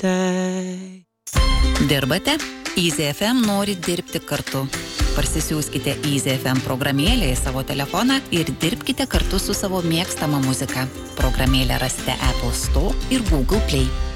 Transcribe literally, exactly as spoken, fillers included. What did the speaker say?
birthday. Dirbate? Easy F M nori dirbti kartu. Parsisiųskite Easy F M programėlę į savo telefoną ir dirbkite kartu su savo mėgstama muzika. Programėlę rasite Apple Store ir Google Play.